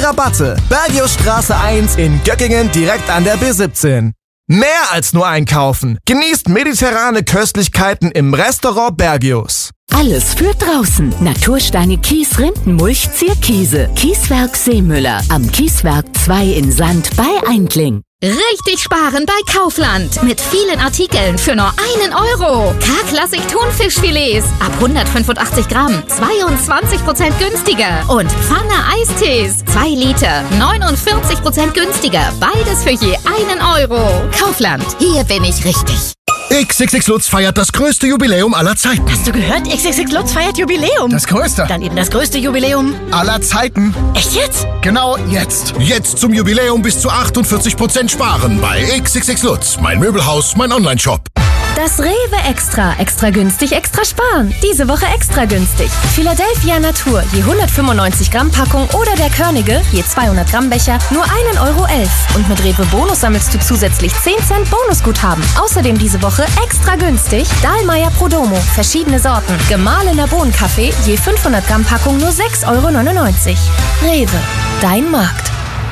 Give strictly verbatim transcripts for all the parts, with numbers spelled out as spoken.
Rabatte. Bergiusstraße eins in Göckingen direkt an der B siebzehn. Mehr als nur einkaufen. Genießt mediterrane Köstlichkeiten im Restaurant Bergius. Alles für draußen. Natursteine Kies, Rindenmulch, Zierkiese. Kieswerk Seemüller. Am Kieswerk zwei in Sand bei Eindling. Richtig sparen bei Kaufland. Mit vielen Artikeln für nur einen Euro. K-Klassik Thunfischfilets ab hundertfünfundachtzig Gramm. zweiundzwanzig Prozent günstiger. Und Pfanne Eistees. zwei Liter. neunundvierzig Prozent günstiger. Beides für je einen Euro. Kaufland. Hier bin ich richtig. X X X Lutz feiert das größte Jubiläum aller Zeiten. Hast du gehört? X X X Lutz feiert Jubiläum. Das größte. Dann eben das größte Jubiläum aller Zeiten. Echt jetzt? Genau jetzt. Jetzt zum Jubiläum bis zu achtundvierzig Prozent sparen bei X X X Lutz. Mein Möbelhaus, mein Online-Shop. Das Rewe Extra. Extra günstig, extra sparen. Diese Woche extra günstig. Philadelphia Natur, je hundertfünfundneunzig Gramm Packung oder der Körnige, je zweihundert Gramm Becher, nur ein Euro elf. Und mit Rewe Bonus sammelst du zusätzlich zehn Cent Bonusguthaben. Außerdem diese Woche extra günstig Dahlmeier Prodomo, verschiedene Sorten. Gemahlener Bohnenkaffee, je fünfhundert Gramm Packung nur sechs Euro neunundneunzig. Rewe, dein Markt.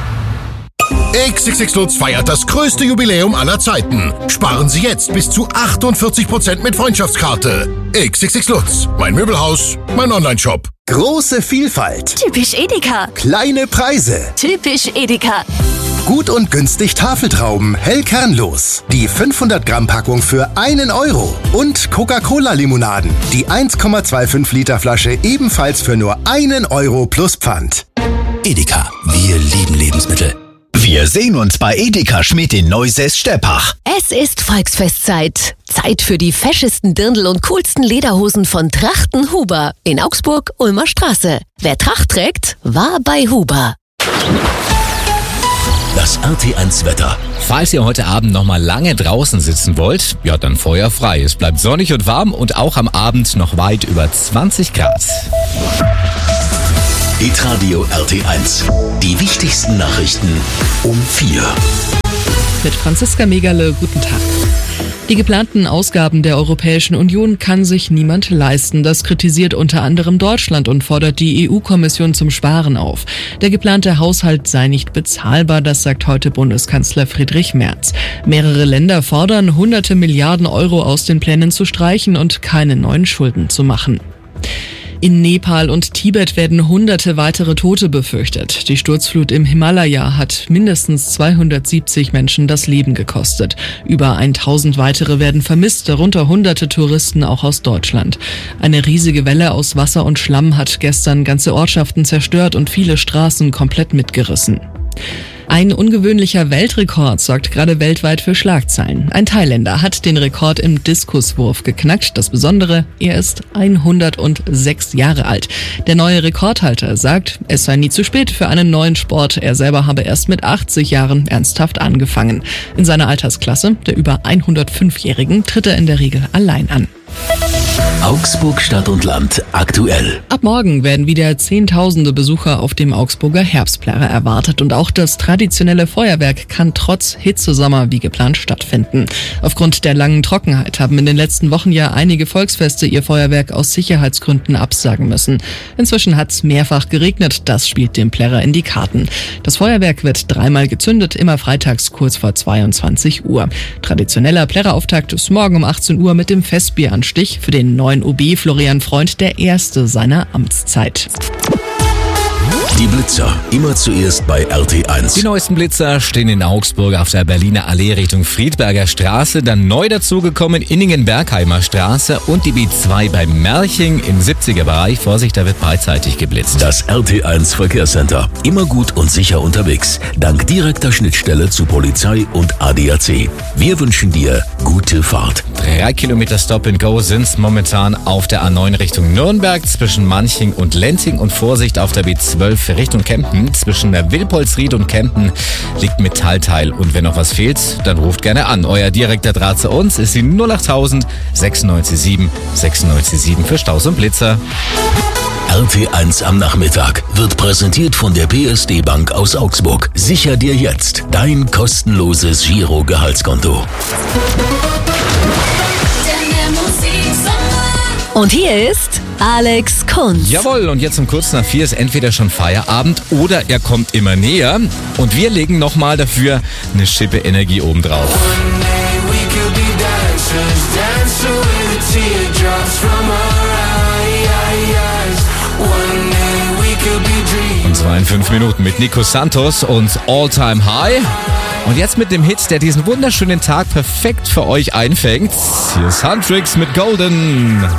X X X Lutz feiert das größte Jubiläum aller Zeiten. Sparen Sie jetzt bis zu achtundvierzig Prozent mit Freundschaftskarte. X X X Lutz. Mein Möbelhaus, mein Online-Shop. Große Vielfalt. Typisch Edeka. Kleine Preise. Typisch Edeka. Gut und günstig Tafeltrauben, hellkernlos. Die fünfhundert Gramm Packung für einen Euro. Und Coca-Cola-Limonaden. Die eins Komma fünfundzwanzig Liter Flasche ebenfalls für nur einen Euro plus Pfand. Edeka. Wir lieben Lebensmittel. Wir sehen uns bei Edeka Schmidt in Neusäß-Steppach. Es ist Volksfestzeit. Zeit für die feschesten Dirndl und coolsten Lederhosen von Trachten Huber in Augsburg, Ulmer Straße. Wer Tracht trägt, war bei Huber. Das R T eins Wetter. Falls ihr heute Abend noch mal lange draußen sitzen wollt, ja dann Feuer frei. Es bleibt sonnig und warm und auch am Abend noch weit über zwanzig Grad. Hitradio R T eins. Die wichtigsten Nachrichten um vier. Mit Franziska Megerle, guten Tag. Die geplanten Ausgaben der Europäischen Union kann sich niemand leisten. Das kritisiert unter anderem Deutschland und fordert die E U-Kommission zum Sparen auf. Der geplante Haushalt sei nicht bezahlbar, das sagt heute Bundeskanzler Friedrich Merz. Mehrere Länder fordern, hunderte Milliarden Euro aus den Plänen zu streichen und keine neuen Schulden zu machen. In Nepal und Tibet werden hunderte weitere Tote befürchtet. Die Sturzflut im Himalaya hat mindestens zweihundertsiebzig Menschen das Leben gekostet. Über tausend weitere werden vermisst, darunter hunderte Touristen auch aus Deutschland. Eine riesige Welle aus Wasser und Schlamm hat gestern ganze Ortschaften zerstört und viele Straßen komplett mitgerissen. Ein ungewöhnlicher Weltrekord sorgt gerade weltweit für Schlagzeilen. Ein Thailänder hat den Rekord im Diskuswurf geknackt. Das Besondere, er ist hundertsechs Jahre alt. Der neue Rekordhalter sagt, es sei nie zu spät für einen neuen Sport. Er selber habe erst mit achtzig Jahren ernsthaft angefangen. In seiner Altersklasse, der über hundertfünfjährigen, tritt er in der Regel allein an. Augsburg Stadt und Land aktuell. Ab morgen werden wieder Zehntausende Besucher auf dem Augsburger Herbstplärrer erwartet und auch das traditionelle Feuerwerk kann trotz Hitzesommer wie geplant stattfinden. Aufgrund der langen Trockenheit haben in den letzten Wochen ja einige Volksfeste ihr Feuerwerk aus Sicherheitsgründen absagen müssen. Inzwischen hat es mehrfach geregnet, das spielt dem Plärrer in die Karten. Das Feuerwerk wird dreimal gezündet, immer freitags kurz vor zweiundzwanzig Uhr. Traditioneller Plärrerauftakt ist morgen um achtzehn Uhr mit dem Festbieranstich, für den neuen O B Florian Freund der erste seiner Amtszeit. Die Blitzer, immer zuerst bei R T eins. Die neuesten Blitzer stehen in Augsburg auf der Berliner Allee Richtung Friedberger Straße, dann neu dazugekommen Inningen-Bergheimer Straße und die B zwei bei Merching im siebziger Bereich. Vorsicht, da wird beidseitig geblitzt. Das R T eins Verkehrscenter, immer gut und sicher unterwegs, dank direkter Schnittstelle zu Polizei und A D A C. Wir wünschen dir gute Fahrt. Drei Kilometer Stop and Go sind's momentan auf der A neun Richtung Nürnberg zwischen Manching und Lenting und Vorsicht auf der B zwölf Richtung Kempten. Zwischen der Wilpolsried und Kempten liegt Metallteil und wenn noch was fehlt, dann ruft gerne an. Euer direkter Draht zu uns ist die null achttausend sechsundneunzig sieben sechsundneunzig sieben für Staus und Blitzer. R T eins am Nachmittag wird präsentiert von der P S D Bank aus Augsburg. Sicher dir jetzt dein kostenloses Giro-Gehaltskonto. Denn der Musiksommer Und hier ist Alex Kunz. Jawohl, und jetzt um kurz nach vier ist entweder schon Feierabend oder er kommt immer näher. Und wir legen nochmal dafür eine Schippe Energie obendrauf. Und zwar in fünf Minuten mit Nico Santos und All Time High. Und jetzt mit dem Hit, der diesen wunderschönen Tag perfekt für euch einfängt. Hier ist Huntrix mit Golden.